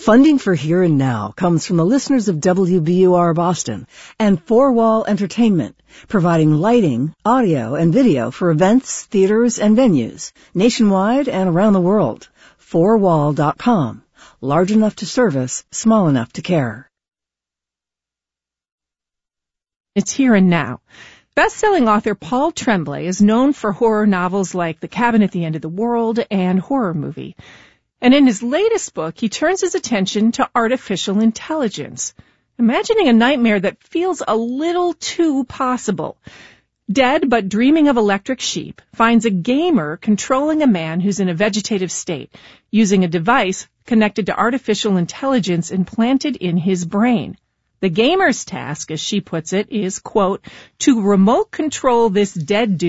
Funding for Here and Now comes from the listeners of WBUR Boston and Four Wall Entertainment, providing lighting, audio, and video for events, theaters, and venues nationwide and around the world. Fourwall.com. Large enough to service, small enough to care. It's Here and Now. Best-selling author Paul Tremblay is known for horror novels like The Cabin at the End of the World and Horror Movie. And in his latest book, he turns his attention to artificial intelligence, imagining a nightmare that feels a little too possible. Dead but Dreaming of Electric Sheep finds a gamer controlling a man who's in a vegetative state, using a device connected to artificial intelligence implanted in his brain. The gamer's task, as she puts it, is, quote, to remote control this dead dude